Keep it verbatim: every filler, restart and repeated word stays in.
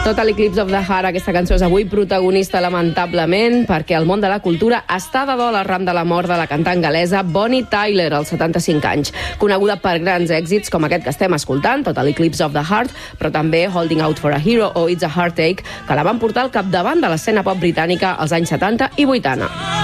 Total Eclipse of the Heart, aquesta cançó és avui protagonista lamentablement perquè el món de la cultura està de dol arran de la mort de la cantant galesa Bonnie Tyler, als setanta-cinc anys, coneguda per grans èxits com aquest que estem escoltant, Total Eclipse of the Heart, però també Holding Out for a Hero o It's a Heartache, que la van portar al capdavant de l'escena pop britànica als anys setanta i vuitanta.